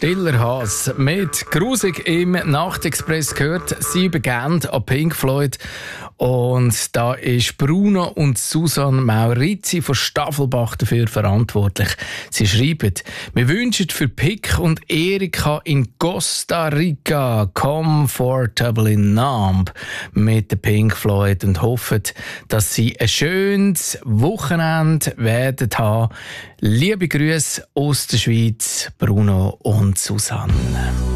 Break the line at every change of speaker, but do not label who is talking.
Stiller Hass mit «Grusig» im Nachtexpress gehört. Sie begann an Pink Floyd. Und da ist Bruno und Susanne Maurizzi von Staffelbach dafür verantwortlich. Sie schreiben: Wir wünschen für Pick und Erika in Costa Rica Comfortable in Numb mit der Pink Floyd und hoffen, dass sie ein schönes Wochenende werden haben. Liebe Grüße aus der Schweiz, Bruno und Susanne.